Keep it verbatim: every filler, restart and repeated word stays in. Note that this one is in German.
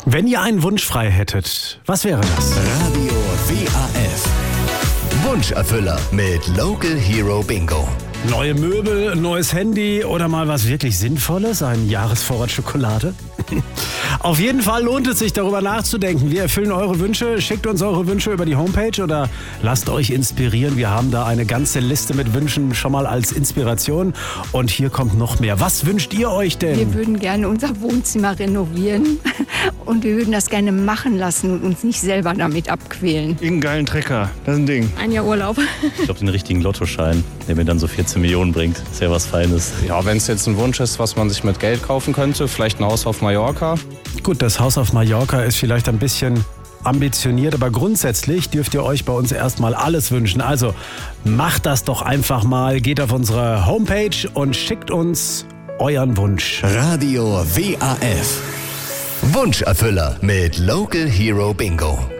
Wenn ihr einen Wunsch frei hättet, was wäre das? Radio W A F. Wunscherfüller mit Local Hero Bingo. Neue Möbel, neues Handy oder mal was wirklich Sinnvolles? Ein Jahresvorrat Schokolade? Auf jeden Fall lohnt es sich, darüber nachzudenken. Wir erfüllen eure Wünsche. Schickt uns eure Wünsche über die Homepage oder lasst euch inspirieren. Wir haben da eine ganze Liste mit Wünschen schon mal als Inspiration. Und hier kommt noch mehr. Was wünscht ihr euch denn? Wir würden gerne unser Wohnzimmer renovieren und wir würden das gerne machen lassen und uns nicht selber damit abquälen. Irgendeinen geilen Trecker, das ist ein Ding. Ein Jahr Urlaub. Ich glaube, den richtigen Lottoschein, der mir dann so vierzehn Millionen bringt. Ist ja was Feines. Ja, wenn es jetzt ein Wunsch ist, was man sich mit Geld kaufen könnte, vielleicht ein Haus auf Mallorca. Gut, das Haus auf Mallorca ist vielleicht ein bisschen ambitioniert, aber grundsätzlich dürft ihr euch bei uns erstmal alles wünschen. Also macht das doch einfach mal, geht auf unsere Homepage und schickt uns euren Wunsch. Radio W A F. Wunscherfüller mit Local Hero Bingo.